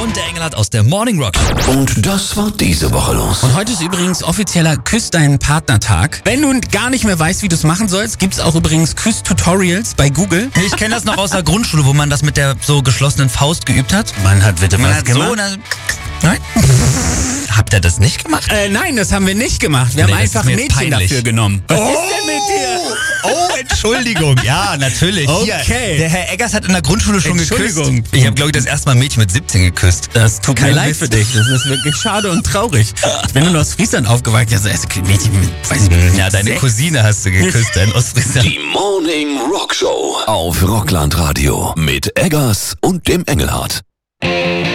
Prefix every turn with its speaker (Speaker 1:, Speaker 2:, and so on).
Speaker 1: und der Engelhardt aus der Morning Rock.
Speaker 2: Und das war diese Woche los.
Speaker 3: Und heute ist übrigens offizieller Küss deinen Partner-Tag. Wenn du gar nicht mehr weißt, wie du es machen sollst, gibt's auch übrigens Küss-Tutorials bei Google.
Speaker 1: Ich kenne das noch aus der Grundschule, wo man das mit der so geschlossenen Faust geübt hat.
Speaker 3: Man hat bitte
Speaker 1: Man
Speaker 3: was
Speaker 1: hat
Speaker 3: gemacht.
Speaker 1: so, nein. Habt ihr das nicht gemacht?
Speaker 3: Nein, das haben wir nicht gemacht. Wir haben
Speaker 1: das
Speaker 3: einfach
Speaker 1: ist mir jetzt
Speaker 3: Mädchen
Speaker 1: peinlich.
Speaker 3: dafür genommen. Was ist denn mit dir?
Speaker 1: Oh, Entschuldigung. Ja, natürlich.
Speaker 3: Okay.
Speaker 1: Hier, der Herr Eggers hat in der Grundschule schon geküsst.
Speaker 3: Entschuldigung.
Speaker 1: Ich habe, glaube ich, das erste Mal ein Mädchen mit 17 geküsst.
Speaker 3: Das tut mir
Speaker 1: Kein
Speaker 3: leid
Speaker 1: Witz.
Speaker 3: für dich. Das ist wirklich schade und traurig. Ich bin nur aus Friesland aufgewachsen. Also Mädchen mit, weiß ich nicht,
Speaker 1: Ja, deine
Speaker 3: 6.
Speaker 1: Cousine hast du geküsst, dein Ostfriesland.
Speaker 2: Die Morning Rock Show auf Rockland Radio mit Eggers und dem Engelhardt.